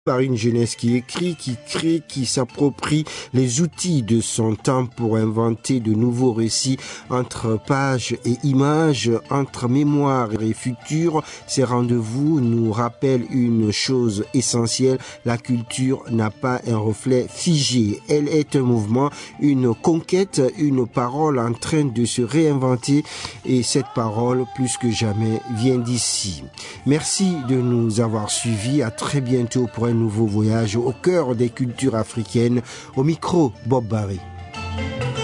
par une jeunesse qui écrit, qui crée, qui s'approprie les outils de son temps pour inventer de nouveaux récits entre pages et images, entre mémoire et futur. Ces rendez-vous nous rappellent une chose essentielle: la culture n'a pas un reflet figé. Elle est un mouvement, une conquête, une parole en train de se réinventer, et cette parole, plus que jamais, vient d'ici. Merci de nous avoir suivis. À très bientôt pour un nouveau voyage au cœur des cultures africaines. Au micro, Bob Barry.